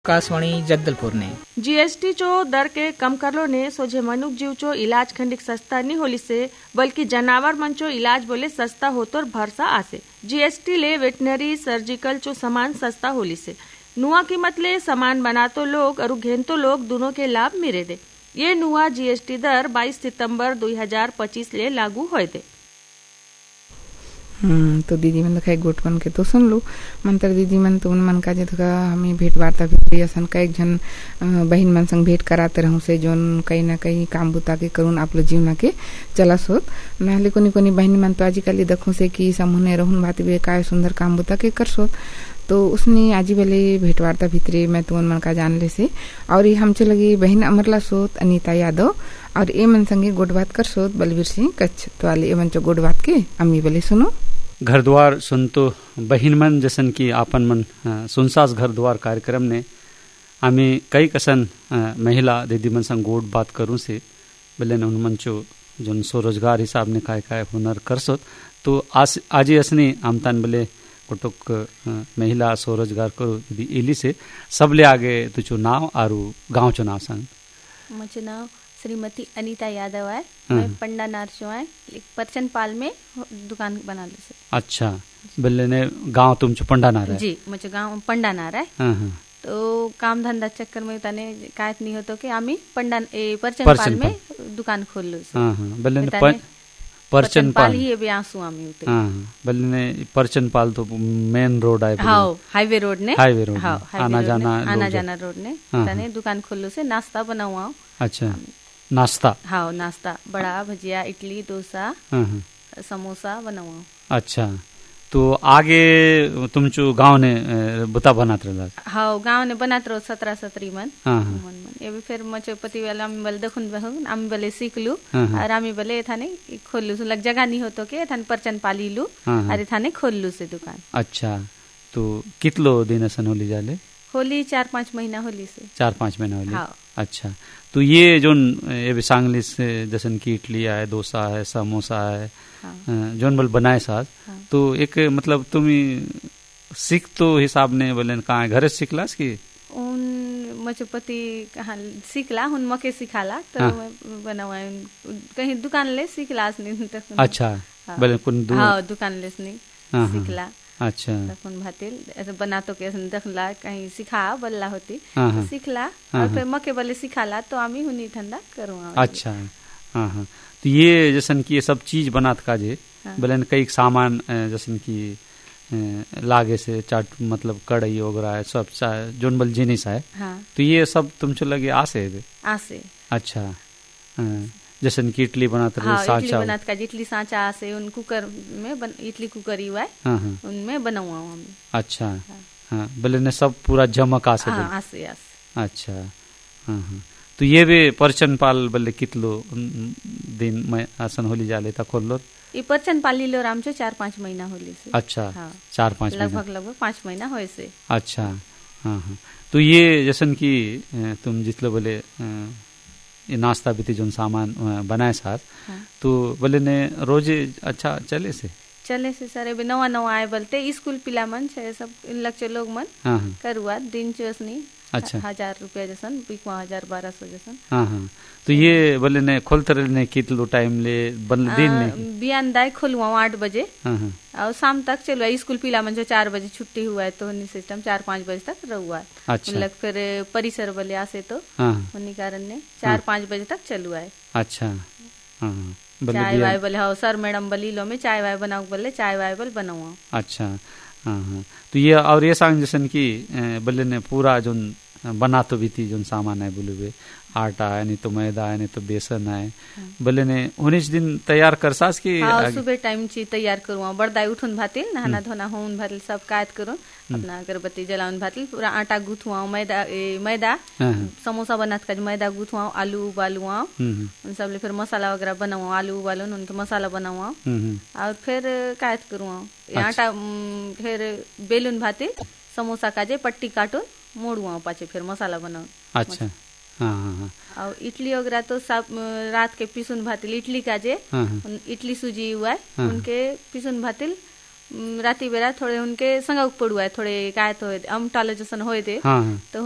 आकाशवाणी जगदलपुर ने जीएसटी चो दर के कम करलो ने सोझे मनुक जीव चो इलाज खंडिक सस्ता नहीं होली से बल्कि जानवर मन चो इलाज बोले सस्ता होतोर भरसा आसे। जीएसटी ले वेटनरी सर्जिकल चो सामान सस्ता होली से नुआ कीमत ले सामान बनातो लोग और घेनतो लोग दोनों के लाभ मिले दे। ये नुआ जीएसटी दर 22 सितंबर 2025 ले लागू होए दे। तो दीदी मन का एक गोट मन के तो सुन लो मंत्र दीदी मन तो उन मन का जे हमें भेंट वार्ता भी असन कई जन बहन मन संग भेंट कराते रहूं से जोन कहीं ना कहीं काम बुता के करून आप लोग जीवना के चला सोत नाले कोनी कोनी बहन मन तो आजकल देखूं से कि समूह रहूं बात भी काय सुंदर काम बुता के कर सोत तो उसने आज वाले भेंट वार्ता भीतरे मैं तो उन मन का जान ले से और ये हम चलगी बहन अमरला सोत अनीता यादव और ए मन संगे गोट बात कर सोत बलवीर सिंह कच्छ तो वाले ए मन चो गोट बात के अम्मी बोले सुनो घर द्वार सुनतो बहिन मन जसन की आपन मन सुनसास घर द्वार कार्यक्रम ने आम्ही कई कसन महिला दीदी मन संग गोट बात करूं से बोले उन मन चो जोन स्वरोजगार हिसाब ने काय हुनर करसोत तो आज असनी आमतान बोले कुटुक महिला स्वरोजगार करो दीदी इली से सबले आगे तुचो नाव आरु गांव चो नाव संग मुझे नाव श्रीमती अनीता यादव है। मैं पंडा नारचो है परचनपाल में दुकान बना ले से। अच्छा बोले ने गांव तुम चो पंडा नार है? जी मुझे गांव पंडा नार है। तो काम धंधा चक्कर में तने कायत नहीं होतो कि आमी पंडा परचनपाल में दुकान खोल लो से। बोले ने परचनपाल ही अभी आंसू आमी होते। बोले ने परचनपाल तो मेन रोड है। हाँ हाईवे रोड ने आना जाना रोड ने तने दुकान खोल लो से नाश्ता बनाऊँ। अच्छा नाश्ता? हाँ नाश्ता बड़ा भजिया इडली डोसा समोसा बनाऊँ। अच्छा तो आगे तुम चो गांव ने बुता बनात रहा? हाँ गांव ने बनात रहो 17-17 मन ये भी फिर मचो पति वाला आमी बल देखुन बहुन आमी बले सीख लू और आमी बले थाने खोल लू लग जगह नहीं होतो के थाने परचन पाली लू अरे थाने खोल लू से दुकान। अच्छा तो कितलो दिन असन होली जाले? होली 4-5 महीना होली से। 4-5 महीना होली। हाँ। अच्छा तो ये जोन ये सांगली से जैसन की इडली है डोसा है समोसा है जोन बल बनाए साथ तो एक मतलब तुम सीख तो हिसाब ने बोले कहाँ घरे सीखलास की उन मुझे पति कहाँ सीखला उन मके सिखाला तो बनावा कहीं दुकान ले सीखलास नहीं। अच्छा बोले कुन दुकान ले नहीं सीखला। अच्छा तखन भातिल ऐसे बना तो के देखला कहीं सिखा बल्ला होती तो सीखला और फिर मके बले सिखाला तो आमी हुनी ठंडा करूँ। अच्छा हाँ तो ये जैसन की ये सब चीज बनात काजे बोले कई सामान जैसन की लागे से चाट मतलब कढ़ाई वगैरह है सब जोन बल जिनिस है तो ये सब तुम चो लगे आसे? अच्छा जैसन की इडली बनाते रहे सांचा? इडली बनाते का इडली सांचा से उन कुकर में इडली कुकर ही हुआ है उनमें बनाऊँ हम। अच्छा हाँ बोले ने सब पूरा जमक आसे? आसे। अच्छा हाँ तो ये भी परचनपाल बोले कितलो दिन में आसन होली जाले था खोल लो? ये परचनपाल लो राम चो 4-5 महीना होली से। अच्छा 4-5 लगभग 5 महीना होए से। अच्छा हाँ तो ये जैसन की तुम जितलो बोले ये नाश्ता भी जोन सामान बनाए साथ तो बोले ने रोजे अच्छा चले से सर अभी नवा आए बोलते स्कूल पिला मन छे सब लक्ष्य लोग मन करुआ दिन चोसनी। अच्छा 1000 रुपया जैसन 1000-1200 जैसन। हाँ तो ये बोले ने खोलते रहने कितलो टाइम ले दिन में बियान दाई खोलुआ 8 बजे और शाम तक चलो स्कूल पिला मन जो 4 बजे छुट्टी हुआ है तो सिस्टम 4-5 बजे तक रहुआ। अच्छा फिर परिसर बोले आसे तो उन्हीं कारण ने 4-5 बजे तक चलू आए। अच्छा चाय वाय बोले हाँ सर मैडम बली लो में चाय वाय बनाओ बोले चाय वाय बोल बनाऊँ। अच्छा हाँ तो ये और ये सांग जैसन की बोले ने पूरा जोन बना तो भी थी जोन सामान है बोले वे आटा है नहीं तो मैदा है नहीं तो बेसन है बोले ने 19 दिन तैयार कर सास की सुबह टाइम ची तैयार करूँ बड़दाई उठून भातिल नहाना धोना होन भातिल सब कायद करूँ अपना अगरबत्ती जलाउन भातिल पूरा आटा गूथुआ मैदा समोसा बनात का मैदा गूथुआ आलू उबालुआ उन सब ले फिर मसाला वगैरह बनाऊँ आलू उबालू उनके मसाला बनाऊँ और फिर कायद करूँ आटा फिर बेलून भातिल समोसा काजे पट्टी काटो मोड़ुआ पाचे फिर मसाला बनाओ। अच्छा हाँ और इडली वगैरह तो सब रात के पिसुन भातिल इडली काजे इडली सूजी हुआ है उनके पिसुन भातिल राती बेरा थोड़े उनके संग पड़ुआ है थोड़े काय तो अमटालो जसन होए थे तो